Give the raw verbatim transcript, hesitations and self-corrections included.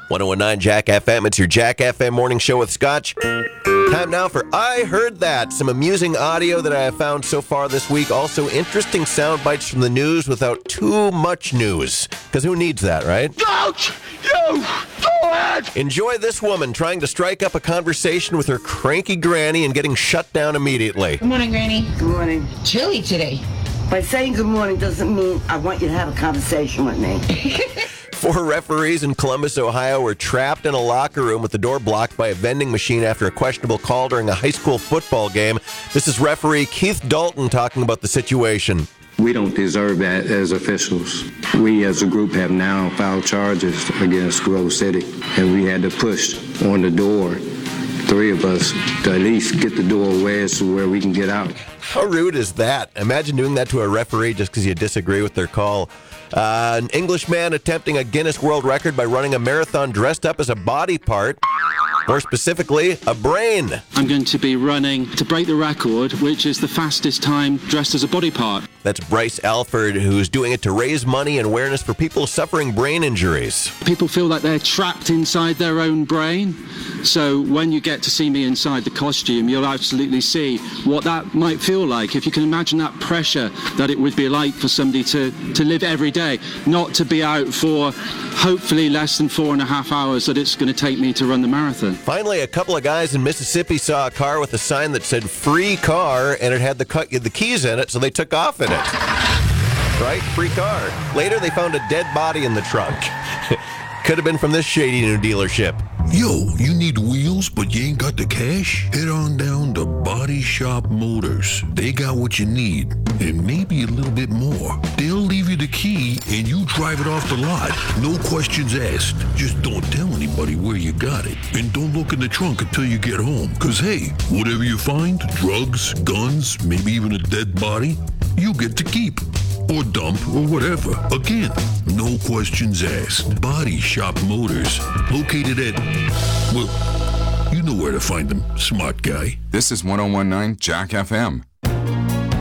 one oh one nine Jack F M. It's your Jack F M morning show with Scotch. Time now for I Heard That. Some amusing audio that I have found so far this week. Also interesting sound bites from the news without too much news. Because who needs that, right? Don't you do it! Enjoy this woman trying to strike up a conversation with her cranky granny and getting shut down immediately. Good morning, Granny. Good morning. Chilly today. By saying good morning doesn't mean I want you to have a conversation with me. Four referees in Columbus, Ohio were trapped in a locker room with the door blocked by a vending machine after a questionable call during a high school football game. This is referee Keith Dalton talking about the situation. We don't deserve that as officials. We as a group have now filed charges against Grove City, and we had to push on the door, three of us, to at least get the door wedged to where we can get out. How rude is that? Imagine doing that to a referee just because you disagree with their call. Uh, an Englishman attempting a Guinness World Record by running a marathon dressed up as a body part. More specifically, a brain. I'm going to be running to break the record, which is the fastest time dressed as a body part. That's Bryce Alford, who's doing it to raise money and awareness for people suffering brain injuries. People feel like they're trapped inside their own brain. So when you get to see me inside the costume, you'll absolutely see what that might feel like. If you can imagine that pressure that it would be like for somebody to, to live every day, not to be out for hopefully less than four and a half hours that it's going to take me to run the marathon. Finally, a couple of guys in Mississippi saw a car with a sign that said free car, and it had the, cu- the keys in it, so they took off in it. Right? Free car. Later, they found a dead body in the trunk. Could have been from this shady new dealership. Yo, you need wheels, but you ain't got the cash? Head on down to Body Shop Motors. They got what you need, and maybe a little bit more. They'll leave you the key, and you drive it off the lot. No questions asked. Just don't tell anybody where you got it. And don't look in the trunk until you get home. Because, hey, whatever you find, drugs, guns, maybe even a dead body, you get to keep. Or dump, or whatever. Again, no questions asked. Body Shop Motors. Located at, well, you know where to find them, smart guy. This is one oh one nine Jack F M.